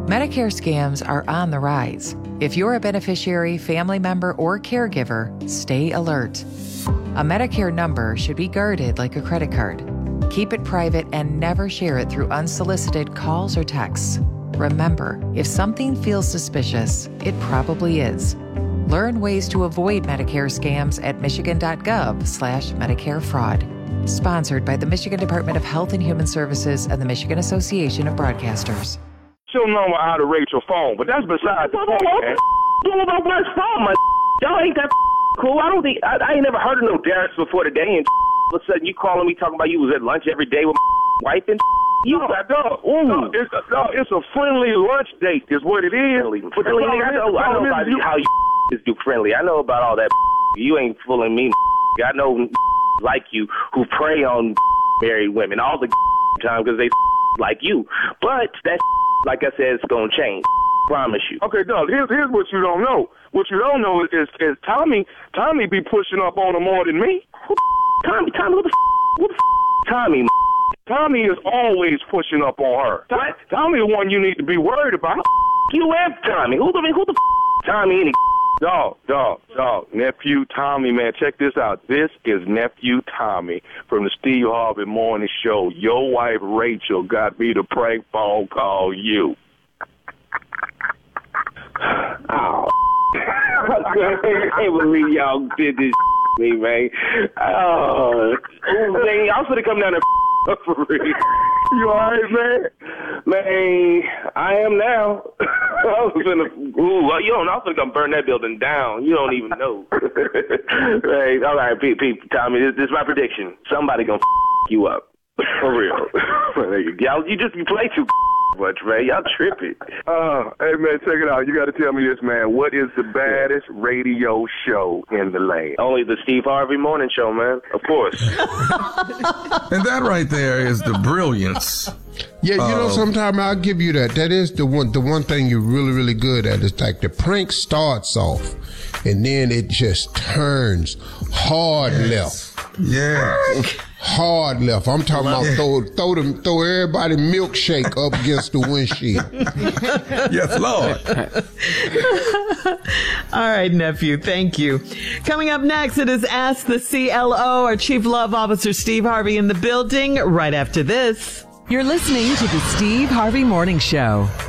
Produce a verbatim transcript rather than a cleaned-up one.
Medicare scams are on the rise. If you're a beneficiary, family member, or caregiver, stay alert. A Medicare number should be guarded like a credit card. Keep it private and never share it through unsolicited calls or texts. Remember, if something feels suspicious, it probably is. Learn ways to avoid Medicare scams at michigan.gov slash Medicare fraud. Sponsored by the Michigan Department of Health and Human Services and the Michigan Association of Broadcasters. She'll know how to rate your phone, but that's beside the point, man. What about my phone, my y'all ain't that cool. I don't think I, I ain't never heard of no Darris before today, and all of a sudden you calling me talking about you was at lunch every day with my wife and you. No, no, no, it's a, no, it's a friendly lunch date, is what it is. But friendly, I know, I know about you, how you is do friendly. I know about all that. You ain't fooling me. I know like you who prey on married women all the time because they like you, but that. Like I said, it's going to change. Promise you. Okay, Doug, here's, here's what you don't know. What you don't know is, is, is Tommy Tommy be pushing up on her more than me. Who the Tommy? Tommy, who the f***? Who the f*** Tommy? Tommy is always pushing up on her. What? Tommy the one you need to be worried about. You and Tommy. Who the, who the f*** Tommy any Dog, dog, dog, nephew Tommy, man, check this out. This is nephew Tommy from the Steve Harvey Morning Show. Your wife Rachel got me to prank phone call you. Oh, I can't believe y'all did this to me, man. Oh, man, y'all should have come down there for real. You all right, man? Man, I am now. I was gonna, ooh, well, you don't know, I was gonna come burn that building down. You don't even know. Right, all right, Pete, Pete, Tommy, this, this is my prediction. Somebody gonna f- you up. For real. Y'all, you just you play too much, man. Y'all tripping. Uh, hey, man, check it out. You got to tell me this, man. What is the baddest radio show in the land? Only the Steve Harvey Morning Show, man. Of course. And that right there is the brilliance. Yeah, you know, Um, sometimes I'll give you that. That is the one the one thing you're really, really good at. Is like the prank starts off and then it just turns hard left. Yeah. Hard left. I'm talking about it. throw throw them throw everybody milkshake up against the windshield. Yes, Lord. All right, nephew. Thank you. Coming up next, it is Ask the C L O. Our Chief Love Officer, Steve Harvey, in the building right after this. You're listening to the Steve Harvey Morning Show.